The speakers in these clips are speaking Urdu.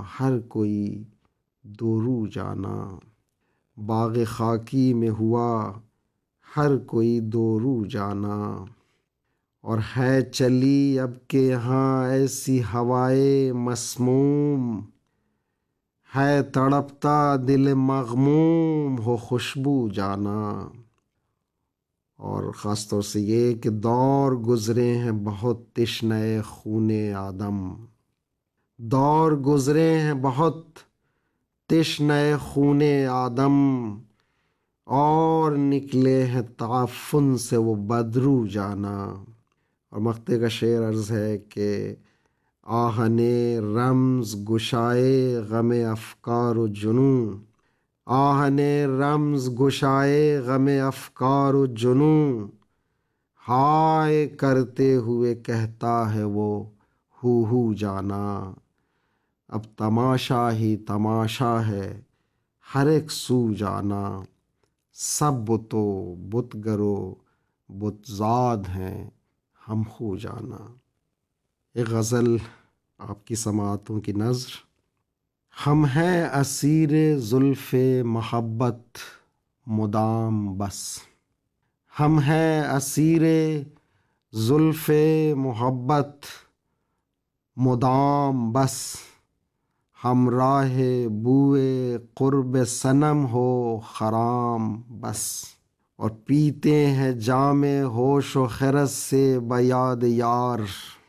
ہر کوئی دو رو جانا، باغ خاکی میں ہوا ہر کوئی دو رو جانا، اور ہے چلی اب کے یہاں ایسی ہوائے مسموم، ہے تڑپتا دل مغموم ہو خوشبو جانا۔ اور خاص طور سے یہ کہ دور گزرے ہیں بہت تشنہ خون آدم، دور گزرے ہیں بہت تشنہ خون آدم، اور نکلے ہیں تعفن سے وہ بدرو جانا۔ اور مقطع کا شعر عرض ہے کہ آہن رمز گشائے غم افکار و جنوں، آہن رمز گشائے غم افکار و جنوں، ہائے کرتے ہوئے کہتا ہے وہ ہو جانا۔ اب تماشا ہی تماشا ہے ہر ایک سو جانا، سب بتو بت گرو بت زاد ہیں ہم خو جانا۔ ایک غزل آپ کی سماعتوں کی نذر۔ ہم ہیں اسیر زلف محبت مدام بس، ہم ہیں اسیر زلف محبت مدام بس، ہمراہ بوئے قرب صنم ہو خرام بس، اور پیتے ہیں جام ہوش و خرد سے بیاد یار،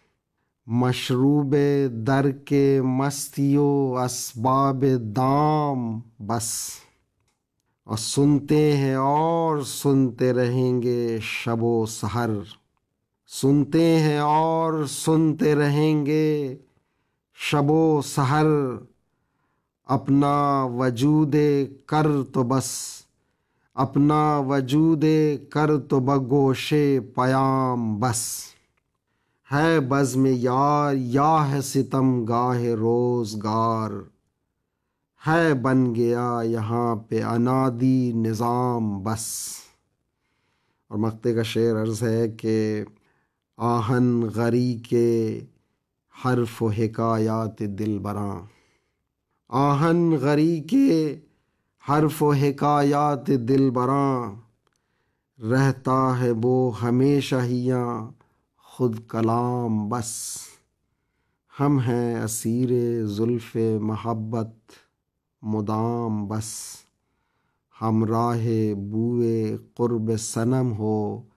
مشروب در کے مستی و اسباب دام بس، اور سنتے ہیں اور سنتے رہیں گے شب و سحر، سنتے ہیں اور سنتے رہیں گے شب و سحر، اپنا وجود کر تو بس، اپنا وجود کر تو بگوش پیام بس، ہے بزم یار یا ہے ستم گاہ روزگار، ہے بن گیا یہاں پہ انادی نظام بس۔ اور مقطع کا شعر عرض ہے کہ آہن غری کے حرف و حکایات دل براں، آہن غری کے حرف و حکایات دل براں، رہتا ہے وہ ہمیشہ ہیاں خود کلام بس، ہم ہیں اسیر زلف محبت مدام بس، ہمراہ بوئے قرب صنم ہو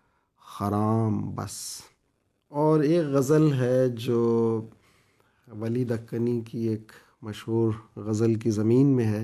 خرام بس۔ اور ایک غزل ہے جو ولی دکنی کی ایک مشہور غزل کی زمین میں ہے،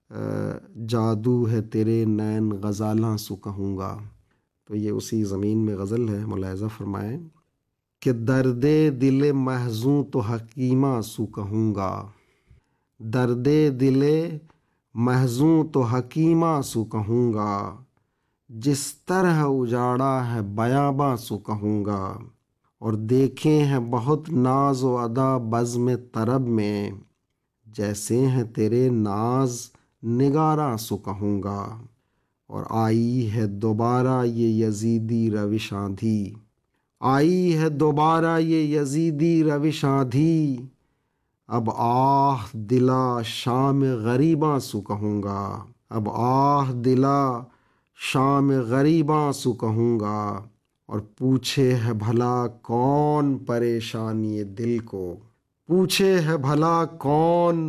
جادو ہے تیرے نین غزالاں سو کہوں گا، تو یہ اسی زمین میں غزل ہے، ملاحظہ فرمائیں کہ درد دل محزوں تو حکیماں سو کہوں گا، درد دل محزوں تو حکیماں سو کہوں گا، جس طرح اجاڑا ہے بیاباں سو کہوں گا، اور دیکھے ہیں بہت ناز و ادا بزم طرب میں، جیسے ہیں تیرے ناز نگاراں سو کہوں گا، اور آئی ہے دوبارہ یہ یزیدی روش آندھی، آئی ہے دوبارہ یہ یزیدی روش آندھی، اب آہ دلا شام غریباں سو کہوں گا، اب آہ دلا شام غریباں سو کہوں گا، اور پوچھے ہے بھلا کون پریشانی دل کو، پوچھے ہے بھلا کون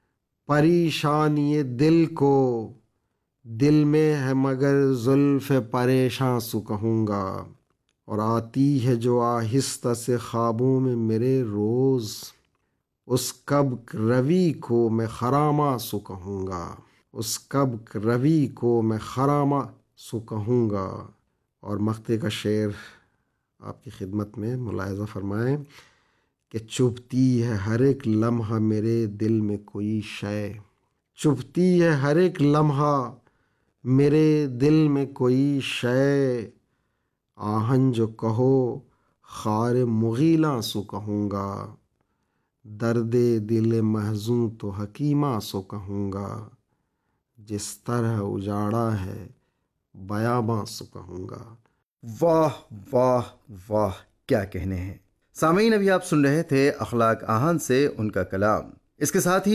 پریشانی دل کو، دل میں ہے مگر زلف پریشاں سو کہوں گا، اور آتی ہے جو آہستہ سے خوابوں میں میرے روز، اس کب روی کو میں خراماں سو کہوں گا، اس کب روی کو میں خراماں سو کہوں گا۔ اور مقطع کا شعر آپ کی خدمت میں، ملاحظہ فرمائیں کہ چبھتی ہے ہر ایک لمحہ میرے دل میں کوئی شے، چبھتی ہے ہر ایک لمحہ میرے دل میں کوئی شے، آہن جو کہو خار مغیلاں سو کہوں گا، درد دل محزوں تو حکیماں سو کہوں گا، جس طرح اجاڑا ہے بیاباں سو کہوں گا۔ واہ واہ واہ، کیا کہنے ہیں۔ سامعین، ابھی آپ سن رہے تھے اخلاق آہن سے ان کا کلام۔ اس کے ساتھ ہی